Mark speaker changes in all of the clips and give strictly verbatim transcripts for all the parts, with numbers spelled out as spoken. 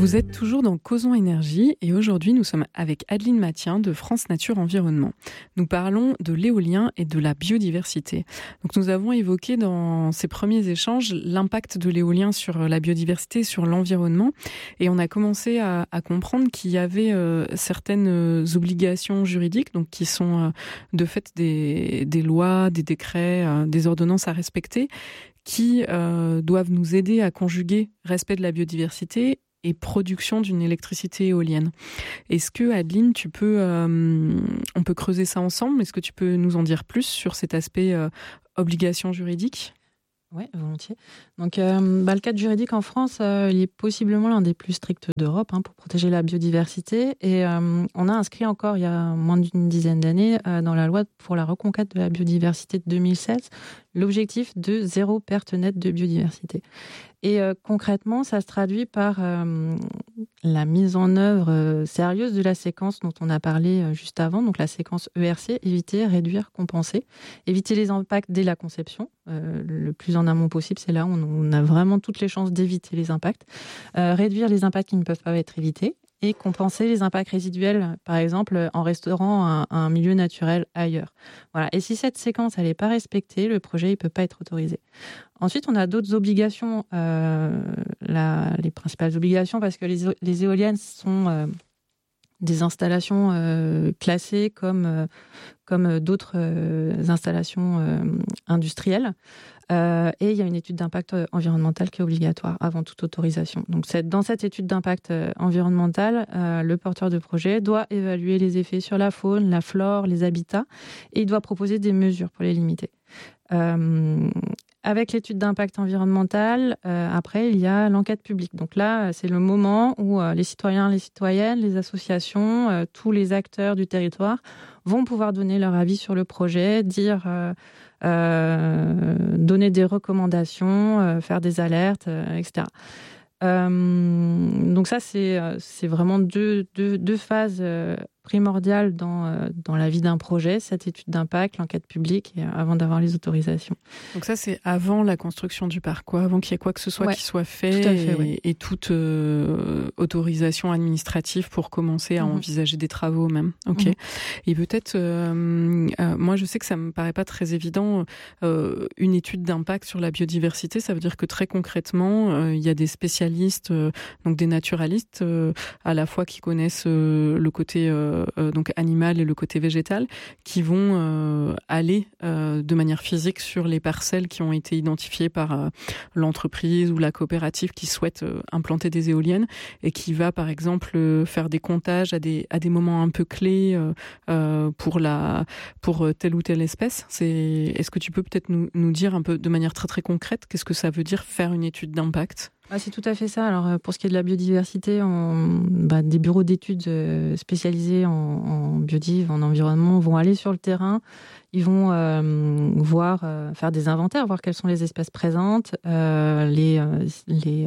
Speaker 1: Vous êtes toujours dans Causons Énergie et aujourd'hui nous sommes avec Adeline Mathien de France Nature Environnement. Nous parlons de l'éolien et de la biodiversité. Donc nous avons évoqué dans ces premiers échanges l'impact de l'éolien sur la biodiversité, sur l'environnement, et on a commencé à, à comprendre qu'il y avait euh, certaines obligations juridiques, donc qui sont euh, de fait des, des lois, des décrets, euh, des ordonnances à respecter, qui euh, doivent nous aider à conjuguer respect de la biodiversité et production d'une électricité éolienne. Est-ce que, Adeline, tu peux, euh, on peut creuser ça ensemble? Est-ce que tu peux nous en dire plus sur cet aspect euh, obligation juridique?
Speaker 2: Oui, volontiers. Donc, euh, bah, le cadre juridique en France, euh, il est possiblement l'un des plus stricts d'Europe hein, pour protéger la biodiversité. Et euh, on a inscrit encore, il y a moins d'une dizaine d'années, euh, dans la loi pour la reconquête de la biodiversité de deux mille seize, l'objectif de zéro perte nette de biodiversité. Et euh, concrètement, ça se traduit par euh, la mise en œuvre euh, sérieuse de la séquence dont on a parlé euh, juste avant, donc la séquence E R C, éviter, réduire, compenser. Éviter les impacts dès la conception, euh, le plus en amont possible, c'est là où on, on a vraiment toutes les chances d'éviter les impacts. Euh, réduire les impacts qui ne peuvent pas être évités. Et compenser les impacts résiduels, par exemple en restaurant un, un milieu naturel ailleurs. Voilà. Et si cette séquence n'est pas respectée, le projet ne peut pas être autorisé. Ensuite, on a d'autres obligations, euh, la, les principales obligations, parce que les, les éoliennes sont euh, des installations euh, classées comme, euh, comme d'autres euh, installations euh, industrielles. Euh, et il y a une étude d'impact environnemental qui est obligatoire avant toute autorisation. Donc, c'est, dans cette étude d'impact environnemental, euh, le porteur de projet doit évaluer les effets sur la faune, la flore, les habitats, et il doit proposer des mesures pour les limiter. Euh, avec l'étude d'impact environnemental, euh, après, il y a l'enquête publique. Donc là, c'est le moment où euh, les citoyens, les citoyennes, les associations, euh, tous les acteurs du territoire vont pouvoir donner leur avis sur le projet, dire... Euh, Euh, donner des recommandations, euh, faire des alertes, euh, et cetera. Euh, donc ça, c'est, c'est vraiment deux, deux, deux phases euh, primordiales dans, euh, dans la vie d'un projet, cette étude d'impact, l'enquête publique, et, euh, avant d'avoir les autorisations.
Speaker 1: Donc ça, c'est avant la construction du parc, quoi, avant qu'il y ait quoi que ce soit ouais, qui soit fait,
Speaker 2: tout à fait,
Speaker 1: et,
Speaker 2: oui.
Speaker 1: et toute euh, autorisation administrative pour commencer à mmh. envisager des travaux même. Ok. Mmh. Et peut-être, euh, euh, moi je sais que ça me paraît pas très évident, euh, une étude d'impact sur la biodiversité, ça veut dire que très concrètement, euh, il y a des spécialistes Euh, donc des naturalistes euh, à la fois qui connaissent euh, le côté euh, euh, donc animal et le côté végétal, qui vont euh, aller euh, de manière physique sur les parcelles qui ont été identifiées par euh, l'entreprise ou la coopérative qui souhaite euh, implanter des éoliennes, et qui va par exemple euh, faire des comptages à des à des moments un peu clés euh, euh, pour la pour telle ou telle espèce. C'est est-ce que tu peux peut-être nous nous dire un peu de manière très très concrète qu'est-ce que ça veut dire faire une étude d'impact?
Speaker 2: Ah, c'est tout à fait ça. Alors, pour ce qui est de la biodiversité, on, bah, des bureaux d'études spécialisés en, en biodiv, en environnement, vont aller sur le terrain. Ils vont euh, voir, euh, faire des inventaires, voir quelles sont les espèces présentes, euh, les, euh, les,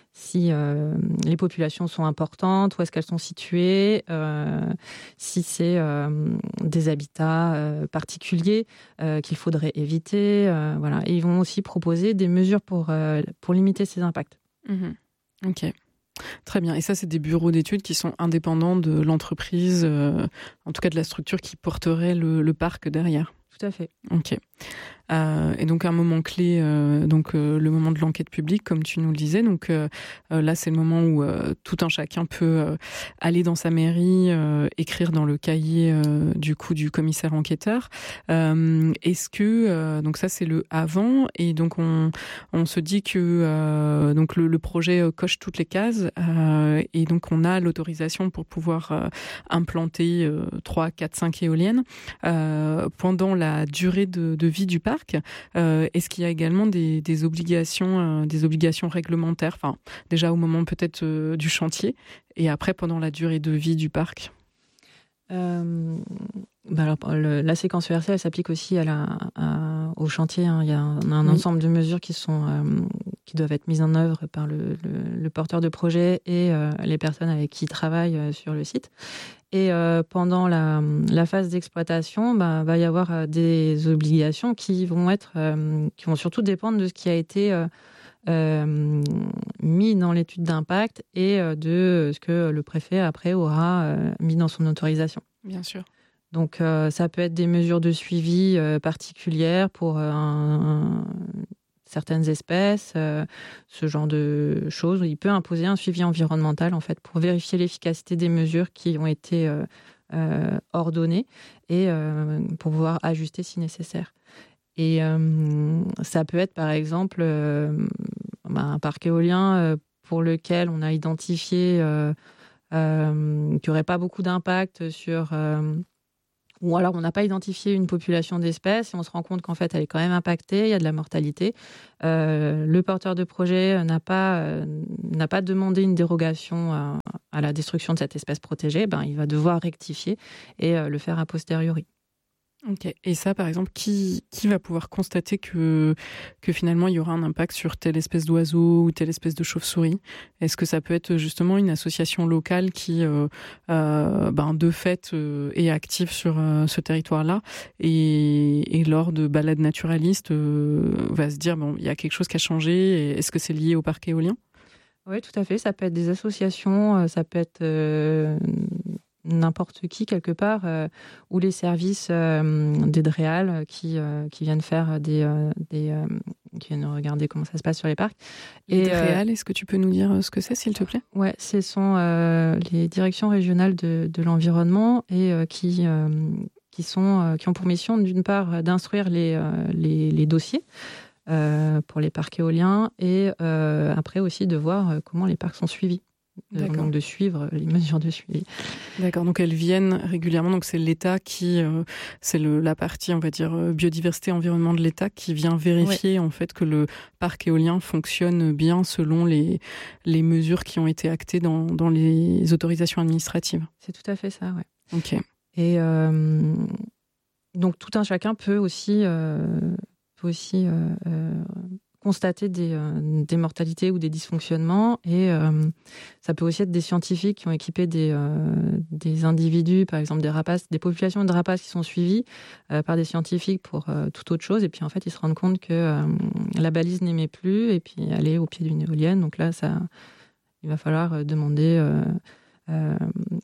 Speaker 2: si euh, les populations sont importantes, où est-ce qu'elles sont situées, euh, si c'est euh, des habitats euh, particuliers euh, qu'il faudrait éviter. Euh, voilà. Et ils vont aussi proposer des mesures pour, euh, pour limiter ces impacts.
Speaker 1: Mmh. Ok, très bien. Et ça, c'est des bureaux d'études qui sont indépendants de l'entreprise, euh, en tout cas de la structure qui porterait le, le parc derrière.
Speaker 2: Tout à fait.
Speaker 1: Ok. Euh, et donc un moment clé, euh, donc euh, le moment de l'enquête publique, comme tu nous le disais. Donc euh, euh, là, c'est le moment où euh, tout un chacun peut euh, aller dans sa mairie, euh, écrire dans le cahier euh, du coup du commissaire enquêteur. Euh, est-ce que euh, donc ça c'est le avant, et donc on on se dit que euh, donc le, le projet coche toutes les cases, euh, et donc on a l'autorisation pour pouvoir euh, implanter euh, trois, quatre, cinq éoliennes euh, pendant la durée de, de vie du parc. Euh, est-ce qu'il y a également des, des obligations, euh, des obligations réglementaires, enfin déjà au moment peut-être euh, du chantier, et après pendant la durée de vie du parc?
Speaker 2: Euh, bah alors, le, la séquence E R C, elle s'applique aussi à la, à, au chantier. Hein. Il y a un, un oui. ensemble de mesures qui sont euh, qui doivent être mises en œuvre par le, le, le porteur de projet et euh, les personnes avec qui il travaille euh, sur le site. Et euh, pendant la, la phase d'exploitation, bah, va y avoir euh, des obligations qui vont être, euh, qui vont surtout dépendre de ce qui a été euh, euh, mis dans l'étude d'impact et de ce que le préfet après aura euh, mis dans son autorisation.
Speaker 1: Bien sûr.
Speaker 2: Donc euh, ça peut être des mesures de suivi euh, particulières pour euh, un, un, certaines espèces, euh, ce genre de choses. Il peut imposer un suivi environnemental en fait pour vérifier l'efficacité des mesures qui ont été euh, euh, ordonnées et euh, pour pouvoir ajuster si nécessaire. Et euh, ça peut être par exemple euh, bah, un parc éolien euh, pour lequel on a identifié euh, euh, qu'il n'y aurait pas beaucoup d'impact sur... Euh, ou alors on n'a pas identifié une population d'espèces et on se rend compte qu'en fait elle est quand même impactée, il y a de la mortalité. Euh, le porteur de projet n'a pas, euh, n'a pas demandé une dérogation à, à la destruction de cette espèce protégée, ben, il va devoir rectifier et euh, le faire a posteriori.
Speaker 1: Ok. Et ça, par exemple, qui, qui va pouvoir constater que, que finalement il y aura un impact sur telle espèce d'oiseau ou telle espèce de chauve-souris? Est-ce que ça peut être justement une association locale qui, euh, euh, ben, de fait, euh, est active sur euh, ce territoire-là et, et lors de balades naturalistes, euh, va se dire, bon, il y a quelque chose qui a changé, et est-ce que c'est lié au parc éolien?
Speaker 2: Oui, tout à fait. Ça peut être des associations, ça peut être... Euh... n'importe qui quelque part, euh, ou les services euh, des DREAL qui, euh, qui viennent faire des, euh, des euh, qui viennent regarder comment ça se passe sur les parcs.
Speaker 1: Les DREAL, euh, est-ce que tu peux nous dire ce que c'est, s'il te plaît?
Speaker 2: Ouais, ce sont euh, les directions régionales de, de l'environnement et euh, qui, euh, qui, sont, euh, qui ont pour mission d'une part d'instruire les, euh, les, les dossiers euh, pour les parcs éoliens et euh, après aussi de voir comment les parcs sont suivis. Donc de suivre les mesures de suivi.
Speaker 1: D'accord, donc elles viennent régulièrement, donc c'est l'État qui, euh, c'est le, la partie, on va dire, biodiversité, environnement de l'État qui vient vérifier, oui, en fait, que le parc éolien fonctionne bien selon les, les mesures qui ont été actées dans, dans les autorisations administratives.
Speaker 2: C'est tout à fait ça, ouais.
Speaker 1: Ok.
Speaker 2: Et euh, donc tout un chacun peut aussi, euh, peut aussi euh, euh, constater des, euh, des mortalités ou des dysfonctionnements. Et euh, ça peut aussi être des scientifiques qui ont équipé des, euh, des individus, par exemple des rapaces, des populations de rapaces qui sont suivies euh, par des scientifiques pour euh, toute autre chose. Et puis en fait, ils se rendent compte que euh, la balise n'émet plus et puis elle est au pied d'une éolienne. Donc là, ça, il va falloir demander... Euh, euh,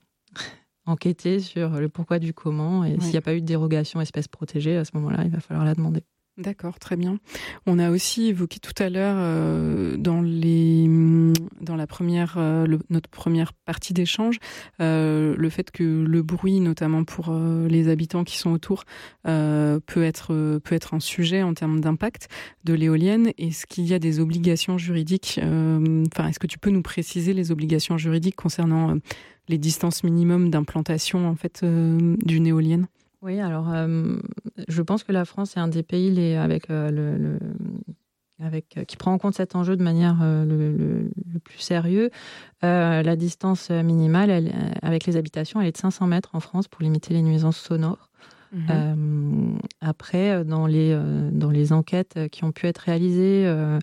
Speaker 2: enquêter sur le pourquoi du comment. Et oui, s'il n'y a pas eu de dérogation espèce protégée, à ce moment-là, il va falloir la demander.
Speaker 1: D'accord, très bien. On a aussi évoqué tout à l'heure euh, dans les dans la première euh, le, notre première partie d'échange euh, le fait que le bruit, notamment pour euh, les habitants qui sont autour, euh, peut être euh, peut être un sujet en termes d'impact de l'éolienne. Est-ce qu'il y a des obligations juridiques? euh, Enfin, est-ce que tu peux nous préciser les obligations juridiques concernant euh, les distances minimum d'implantation en fait euh, d'une éolienne?
Speaker 2: Oui, alors euh, je pense que la France est un des pays les, avec, euh, le, le, avec, euh, qui prend en compte cet enjeu de manière euh, le, le, le plus sérieux. Euh, la distance minimale elle, avec les habitations, elle est de cinq cents mètres en France pour limiter les nuisances sonores. Mmh. Euh, après, dans les, euh, dans les enquêtes qui ont pu être réalisées, euh,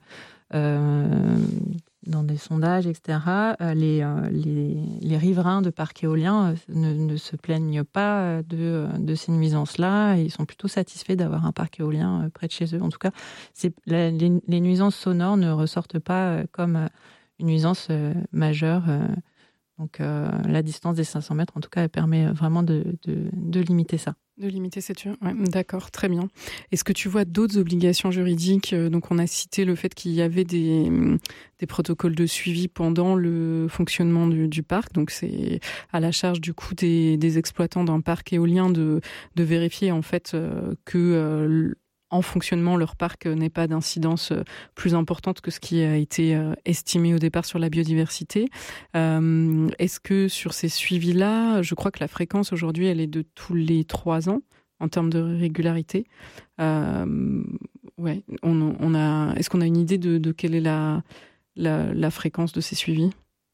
Speaker 2: euh, dans des sondages, et cetera, les, les, les riverains de parcs éoliens ne, ne se plaignent pas de, de ces nuisances-là. Ils sont plutôt satisfaits d'avoir un parc éolien près de chez eux. En tout cas, c'est, les, les nuisances sonores ne ressortent pas comme une nuisance majeure. Donc euh, la distance des cinq cents mètres, en tout cas, elle permet vraiment de, de, de limiter ça.
Speaker 1: De limiter cette... Ouais, d'accord, très bien. Est-ce que tu vois d'autres obligations juridiques? Donc on a cité le fait qu'il y avait des, des protocoles de suivi pendant le fonctionnement du, du parc. Donc c'est à la charge du coup des, des exploitants d'un parc éolien de, de vérifier en fait euh, que... Euh, en fonctionnement, leur parc n'ait pas d'incidence plus importante que ce qui a été estimé au départ sur la biodiversité. Euh, est-ce que sur ces suivis-là, je crois que la fréquence aujourd'hui, elle est de tous les trois ans en termes de régularité. Euh, ouais, on, on a. Est-ce qu'on a une idée de, de quelle est la, la, la fréquence de ces suivis?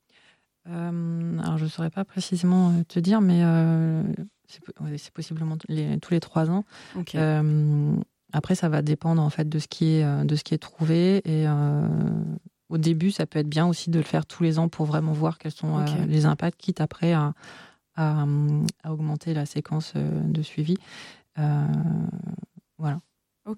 Speaker 2: euh, Alors, je ne saurais pas précisément te dire, mais euh, c'est, c'est possiblement les, tous les trois ans.
Speaker 1: Ok.
Speaker 2: Euh, Après, ça va dépendre en fait de ce qui est de ce qui est trouvé. Et euh, au début, ça peut être bien aussi de le faire tous les ans pour vraiment voir quels sont okay. euh, les impacts, quitte après à, à, à augmenter la séquence de suivi. Euh, voilà.
Speaker 1: Ok.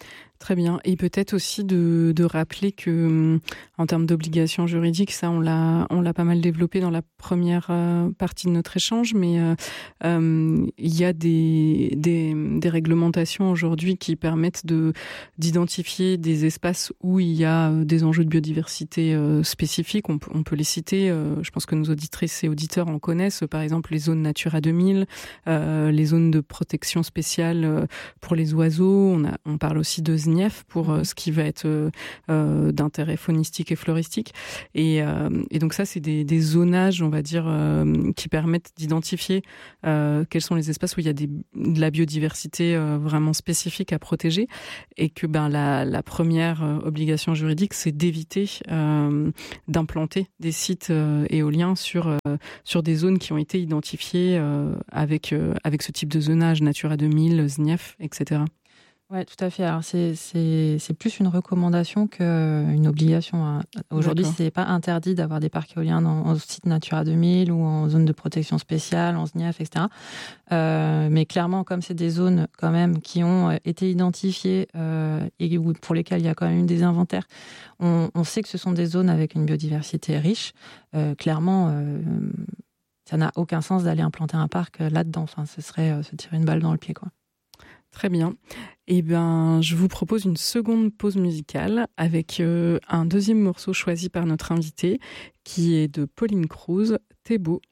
Speaker 1: Très bien. Et peut-être aussi de, de rappeler que, en termes d'obligations juridiques, ça, on l'a, on l'a pas mal développé dans la première euh, partie de notre échange, mais euh, euh, il y a des, des, des réglementations aujourd'hui qui permettent de, d'identifier des espaces où il y a des enjeux de biodiversité euh, spécifiques. On, on peut les citer. Euh, je pense que nos auditrices et auditeurs en connaissent. Par exemple, les zones Natura deux mille, euh, les zones de protection spéciale pour les oiseaux. On, a, on parle aussi de Z N I F pour euh, ce qui va être euh, euh, d'intérêt faunistique et floristique. Et, euh, et donc ça, c'est des, des zonages, on va dire, euh, qui permettent d'identifier euh, quels sont les espaces où il y a des, de la biodiversité euh, vraiment spécifique à protéger. Et que ben, la, la première euh, obligation juridique, c'est d'éviter euh, d'implanter des sites euh, éoliens sur, euh, sur des zones qui ont été identifiées euh, avec, euh, avec ce type de zonage, Natura deux mille, Z N I F, et cetera.
Speaker 2: Oui, tout à fait. Alors, c'est, c'est, c'est plus une recommandation qu'une obligation. Aujourd'hui, ce n'est pas interdit d'avoir des parcs éoliens dans, en site Natura deux mille ou en zone de protection spéciale, en Z N I F, et cetera. Euh, mais clairement, comme c'est des zones quand même qui ont été identifiées euh, et pour lesquelles il y a quand même eu des inventaires, on, on sait que ce sont des zones avec une biodiversité riche. Euh, clairement, euh, ça n'a aucun sens d'aller implanter un parc là-dedans. Enfin, ce serait euh, se tirer une balle dans le pied, quoi.
Speaker 1: Très bien. Eh bien, je vous propose une seconde pause musicale avec euh, un deuxième morceau choisi par notre invitée, qui est de Pauline Cruz, T'es beau.